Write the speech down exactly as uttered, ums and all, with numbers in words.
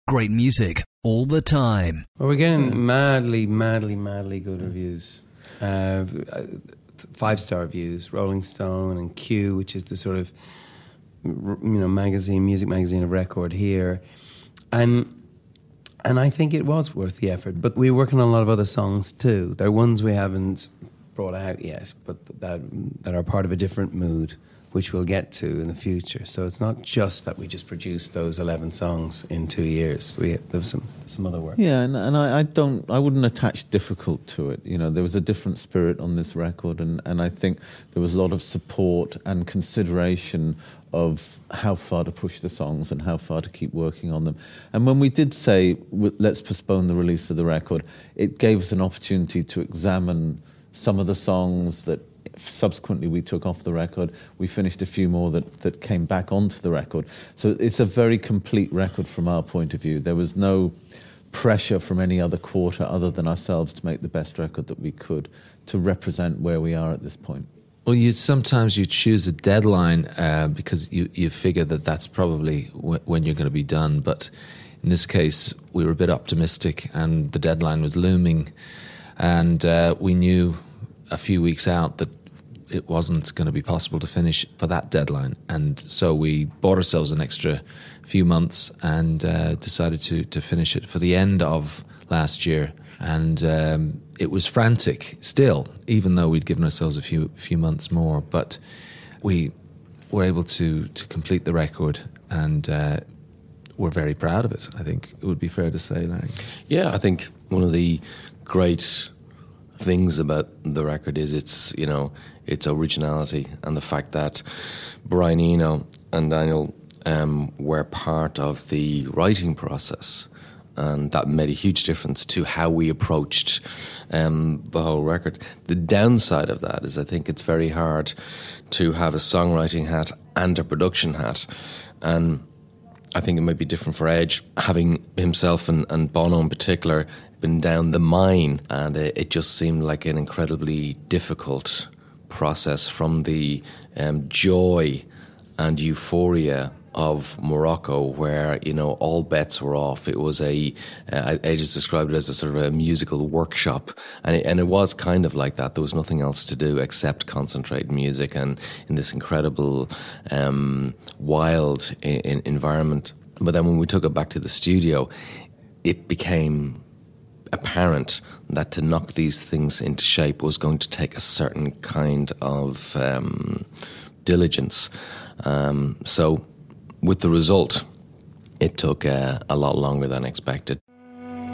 Great music all the time. Well, we're getting madly, madly, madly good reviews. Uh, five-star reviews. Rolling Stone and Q, which is the sort of, you know, magazine, music magazine of record here. And and I think it was worth the effort. But we're working on a lot of other songs too. They're ones we haven't brought out yet, but that that are part of a different mood, which we'll get to in the future. So it's not just that we just produced those eleven songs in two years. We there was some some other work. Yeah, and, and I, I don't, I wouldn't attach difficult to it. You know, there was a different spirit on this record, and, and I think there was a lot of support and consideration of how far to push the songs and how far to keep working on them. And when we did say, let's postpone the release of the record, it gave us an opportunity to examine some of the songs that subsequently we took off the record. We finished a few more that, that came back onto the record. So it's a very complete record from our point of view. There was no pressure from any other quarter other than ourselves to make the best record that we could to represent where we are at this point. Well, you sometimes you choose a deadline uh, because you, you figure that that's probably w- when you're going to be done. But in this case, we were a bit optimistic and the deadline was looming. And uh, we knew a few weeks out that it wasn't going to be possible to finish for that deadline. And so we bought ourselves an extra few months and uh, decided to, to finish it for the end of last year. And um, it was frantic still, even though we'd given ourselves a few few months more. But we were able to, to complete the record, and uh, we're very proud of it, I think it would be fair to say, Larry. Yeah, I think one of the great things about the record is its, you know, its originality, and the fact that Brian Eno and Daniel um, were part of the writing process. And that made a huge difference to how we approached um, the whole record. The downside of that is I think it's very hard to have a songwriting hat and a production hat. And I think it might be different for Edge, having himself and, and Bono in particular been down the mine. And it, it just seemed like an incredibly difficult process from the um, joy and euphoria of Morocco, where, you know, all bets were off. It was a, uh, I just described it as a sort of a musical workshop, and it, and it was kind of like that. There was nothing else to do except concentrate music, and in this incredible, um, wild in, in environment. But then when we took it back to the studio, it became apparent that to knock these things into shape was going to take a certain kind of um, diligence. Um, so. With the result, it took uh, a lot longer than expected.